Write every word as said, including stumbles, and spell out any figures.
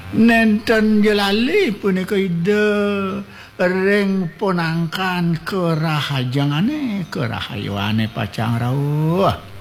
Nenten jelali punika ide ring ponangkan kerahajangane kerahayuane pacang rawuh.